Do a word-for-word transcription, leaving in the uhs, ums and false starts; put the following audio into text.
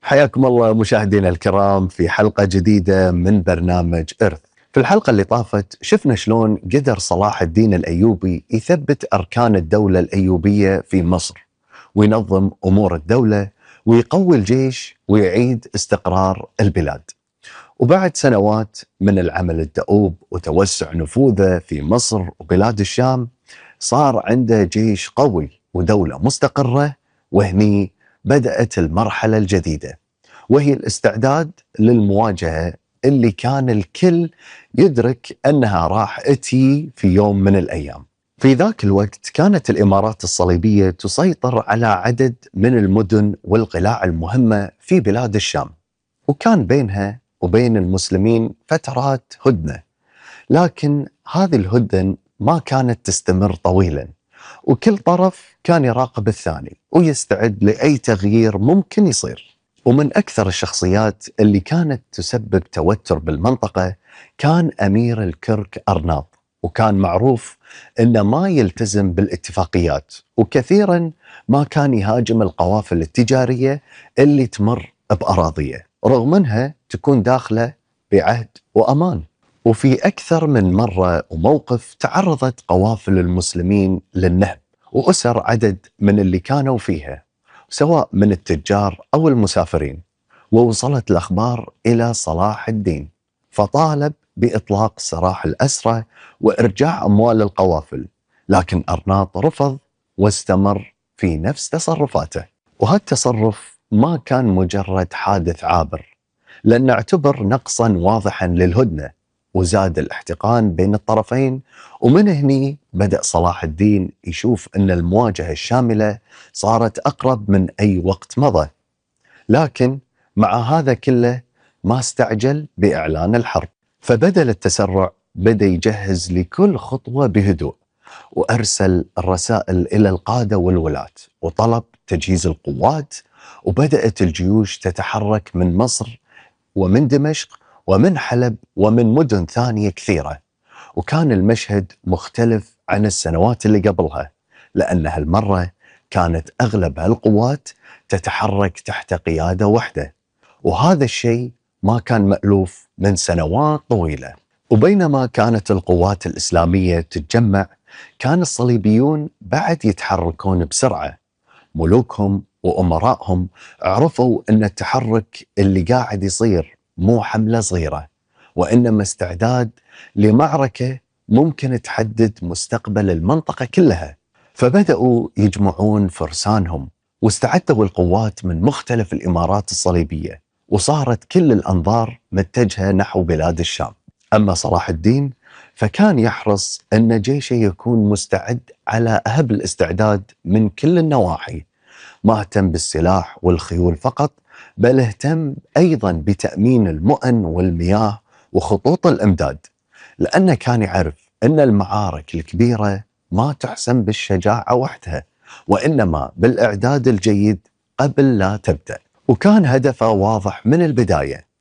حياكم الله مشاهدينا الكرام في حلقة جديدة من برنامج إرث. في الحلقة اللي طافت شفنا شلون قدر صلاح الدين الأيوبي يثبت أركان الدولة الأيوبية في مصر، وينظم أمور الدولة، ويقوي الجيش، ويعيد استقرار البلاد. وبعد سنوات من العمل الدؤوب وتوسع نفوذه في مصر وبلاد الشام، صار عنده جيش قوي ودولة مستقرة. وهني بدأت المرحلة الجديدة، وهي الاستعداد للمواجهة اللي كان الكل يدرك أنها راح تأتي في يوم من الأيام. في ذاك الوقت كانت الإمارات الصليبية تسيطر على عدد من المدن والقلاع المهمة في بلاد الشام، وكان بينها وبين المسلمين فترات هدنة، لكن هذه الهدن ما كانت تستمر طويلا، وكل طرف كان يراقب الثاني ويستعد لأي تغيير ممكن يصير. ومن أكثر الشخصيات اللي كانت تسبب توتر بالمنطقة كان أمير الكرك أرناط، وكان معروف أنه ما يلتزم بالاتفاقيات، وكثيرا ما كان يهاجم القوافل التجارية اللي تمر بأراضيه رغم أنها تكون داخلة بعهد وأمان. وفي أكثر من مرة وموقف تعرضت قوافل المسلمين للنهب وأسر عدد من اللي كانوا فيها، سواء من التجار أو المسافرين، ووصلت الأخبار إلى صلاح الدين، فطالب بإطلاق سراح الأسرى وإرجاع أموال القوافل، لكن أرناط رفض واستمر في نفس تصرفاته. وهالتصرف ما كان مجرد حادث عابر، لأنه اعتبر نقصا واضحا للهدنة، وزاد الاحتقان بين الطرفين. ومن هني بدأ صلاح الدين يشوف أن المواجهة الشاملة صارت أقرب من أي وقت مضى. لكن مع هذا كله ما استعجل بإعلان الحرب، فبدل التسرع بدأ يجهز لكل خطوة بهدوء، وأرسل الرسائل إلى القادة والولاة وطلب تجهيز القوات. وبدأت الجيوش تتحرك من مصر ومن دمشق ومن حلب ومن مدن ثانية كثيرة. وكان المشهد مختلف عن السنوات اللي قبلها، لأن هالمرة كانت أغلب هالقوات تتحرك تحت قيادة واحدة، وهذا الشيء ما كان مألوف من سنوات طويلة. وبينما كانت القوات الإسلامية تتجمع، كان الصليبيون بعد يتحركون بسرعة. ملوكهم وأمرائهم عرفوا أن التحرك اللي قاعد يصير مو حملة صغيرة، وإنما استعداد لمعركة ممكن تحدد مستقبل المنطقة كلها. فبدأوا يجمعون فرسانهم، واستعدوا القوات من مختلف الإمارات الصليبية، وصارت كل الأنظار متجهة نحو بلاد الشام. أما صلاح الدين فكان يحرص أن جيشه يكون مستعد على أهب الاستعداد من كل النواحي، ما اهتم بالسلاح والخيول فقط، بل اهتم أيضا بتأمين المؤن والمياه وخطوط الإمداد، لأنه كان يعرف أن المعارك الكبيرة ما تحسم بالشجاعة وحدها، وإنما بالإعداد الجيد قبل لا تبدأ. وكان هدفه واضح من البداية،